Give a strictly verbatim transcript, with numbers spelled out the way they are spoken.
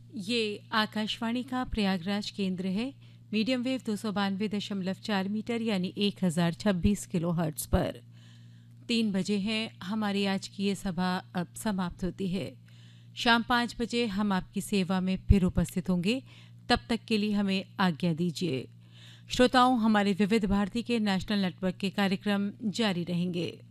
ये आकाशवाणी का प्रयागराज केंद्र है। मीडियम वेव दो सौ बानवे दशमलव चार मीटर यानी एक हजार छब्बीस किलो हर्ट्स पर। तीन बजे हैं, हमारी आज की ये सभा अब समाप्त होती है। शाम पाँच बजे हम आपकी सेवा में फिर उपस्थित होंगे। तब तक के लिए हमें आज्ञा दीजिए। श्रोताओं, हमारे विविध भारती के नेशनल नेटवर्क के कार्यक्रम जारी रहेंगे।